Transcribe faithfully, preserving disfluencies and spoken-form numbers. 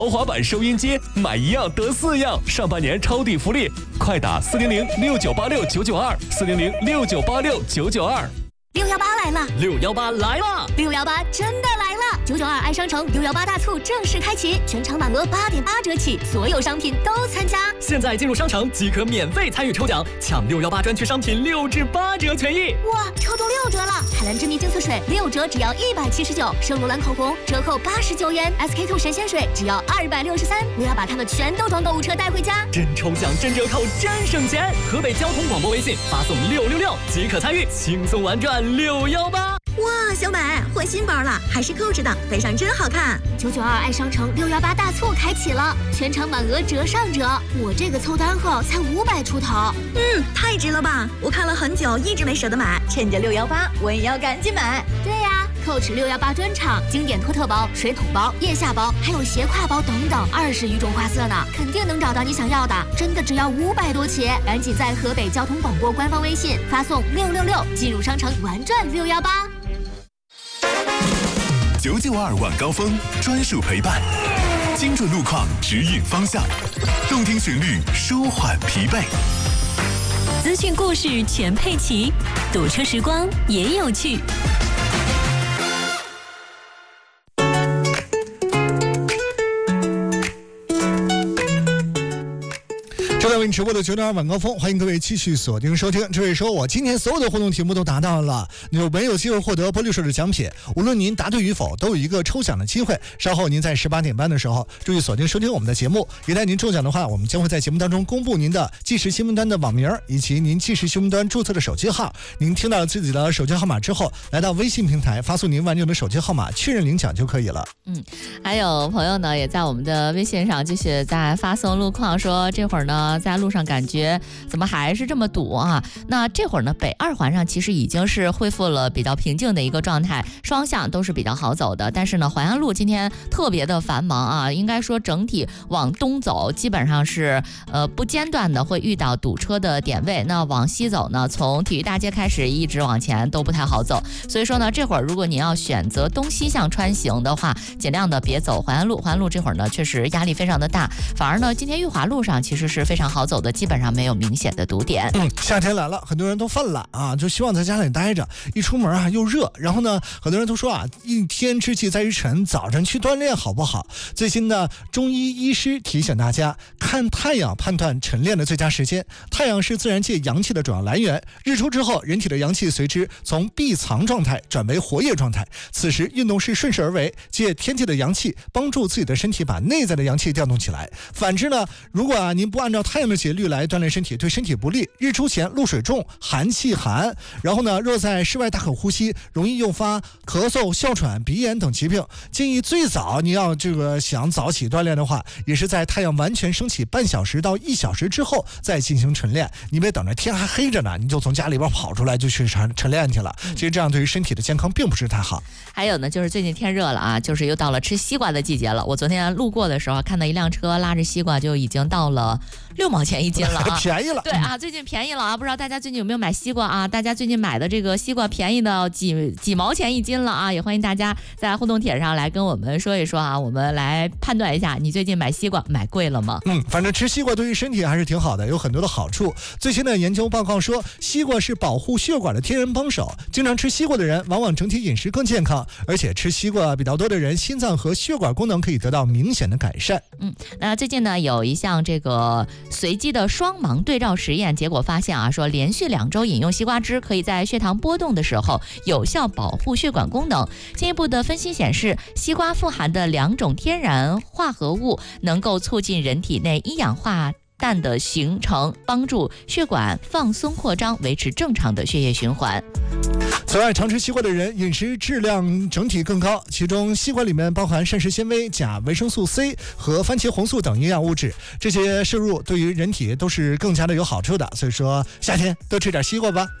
豪华版收音机买一样得四样，上半年抄底福利，快打四零零六九八六九九二，四零零六九八六九九二。 六幺八来了， 六幺八来了， 六幺八真的来了！九九二爱商城六幺八大促正式开启，全场满额八点八折起，所有商品都参加。 现在进入商城即可免费参与抽奖，抢六幺八专区商品六至八折权益。 哇，抽中六折了！海蓝之谜净色水六折只要一百七十九，圣罗兰口红折扣八十九元 ，S K two 神仙水只要二百六十三。我要把它们全都装购物车带回家。 真抽奖，真折扣，真省钱！河北交通广播微信发送六六六即可参与，轻松玩转六幺八。 哇，小美换新包了，还是扣着的，背上真好看。九九二爱商城六幺八大促开启了，全场满额折上折。我这个凑单后才五百出头，嗯，太值了吧！我看了很久，一直没舍得买，趁着六幺八，我也要赶紧买。对呀、啊、，Coach 六幺八专场，经典托特包、水桶包、腋下包，还有斜挎包等等，二十余种花色呢，肯定能找到你想要的。真的只要五百多起，赶紧在河北交通广播官方微信发送六六六，进入商城玩转六幺八。 九九二晚高峰专属陪伴，精准路况指引方向，动听旋律舒缓疲惫， 资讯故事全配齐，堵车时光也有趣。 正在为你直播的九点二晚高峰，欢迎各位继续锁定收听。这位说，我今天所有的互动题目都答到了，有没有机会获得玻璃水的奖品？无论您答对与否，都有一个抽奖的机会。稍后您在十八点半的时候，注意锁定收听我们的节目。一旦您中奖的话，我们将会在节目当中公布您的即时新闻端的网名以及您即时新闻端注册的手机号。您听到自己的手机号码之后，来到微信平台发送您完整的手机号码，确认领奖就可以了。 嗯，还有朋友呢，也在我们的微信上继续在发送路况，说这会儿呢。在路上感觉怎么还是这么堵啊？那这会儿呢，北二环上其实已经是恢复了比较平静的一个状态，双向都是比较好走的。但是呢，淮安路今天特别的繁忙啊，应该说整体往东走基本上是呃不间断的会遇到堵车的点位。那往西走呢，从体育大街开始一直往前都不太好走。所以说呢，这会儿如果你要选择东西向穿行的话，尽量的别走淮安路。淮安路这会儿呢，确实压力非常的大。反而呢，今天裕华路上其实是非常好走的，基本上没有明显的堵点。 嗯，夏天来了，很多人都犯懒啊，就希望在家里待着，一出门啊又热。然后呢，很多人都说啊，一天之计在于晨，早晨去锻炼好不好？最新的中医医师提醒大家，看太阳判断晨练的最佳时间。太阳是自然界阳气的主要来源，日出之后，人体的阳气随之从闭藏状态转为活跃状态，此时运动是顺势而为，借天气的阳气帮助自己的身体把内在的阳气调动起来。反之呢，如果啊您不按照太阳的节律来锻炼身体，对身体不利。日出前露水重，寒气寒，然后呢，若在室外大口呼吸，容易诱发咳嗽、哮喘、鼻炎等疾病。建议最早你要这个想早起锻炼的话，也是在太阳完全升起半小时到一小时之后再进行晨练。你别等着天还黑着呢，你就从家里边跑出来就去晨晨练去了。其实这样对于身体的健康并不是太好。 还有呢，就是最近天热了啊，就是又到了吃西瓜的季节了。我昨天路过的时候，看到一辆车拉着西瓜，就已经到了六毛钱一斤了啊， 便宜了。 对啊，最近便宜了啊，不知道大家最近有没有买西瓜啊？大家最近买的这个西瓜便宜的几几毛钱一斤了啊！也欢迎大家在互动帖上来跟我们说一说啊，我们来判断一下，你最近买西瓜买贵了吗？ 嗯，反正吃西瓜对于身体还是挺好的，有很多的好处。最新的研究报告说，西瓜是保护血管的天然帮手，经常吃西瓜的人往往整体饮食更健康，而且吃西瓜比较多的人，心脏和血管功能可以得到明显的改善。 嗯，那最近呢有一项这个随机的双盲对照实验，结果发现啊，说连续两周饮用西瓜汁可以在血糖波动的时候有效保护血管功能。进一步的分析显示，西瓜富含的两种天然化合物能够促进人体内一氧化氮的形成，帮助血管放松扩张，维持正常的血液循环。 此外，常吃西瓜的人饮食质量整体更高，其中西瓜里面包含膳食纤维、钾、维生素 C 和番茄红素等营养物质，这些摄入对于人体都是更加的有好处的。所以说，夏天多吃点西瓜吧。